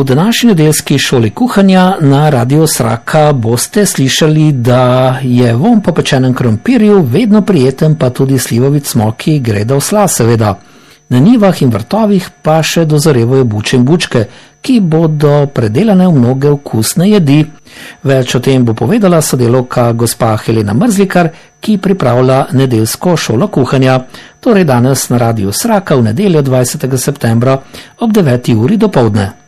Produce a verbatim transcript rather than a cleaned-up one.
V današnji nedeljski šoli kuhanja na Radiu Sraka boste slišali, da je vonj po pečenem krompirju vedno prijeten, pa tudi slivovic smoki gredo v sla, seveda. Na njivah in vrtovih pa še dozorevajo buče in bučke, ki bodo predelane v mnoge okusne jedi. Več o tem bo povedala sodelavka gospa Helena Mrzlikar, ki pripravlja nedeljsko šolo kuhanja, torej danes na Radiu Sraka v nedeljo dvajsetega septembra ob deveti uri dopoldne.